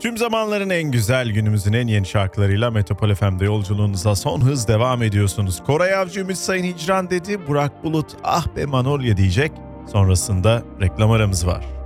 Tüm zamanların en güzel, günümüzün en yeni şarkılarıyla Metropol FM'de yolculuğunuza son hız devam ediyorsunuz. Koray Avcı Ümit Sayın Hicran dedi, Burak Bulut ah be Manolya diyecek. Sonrasında reklam aramız var.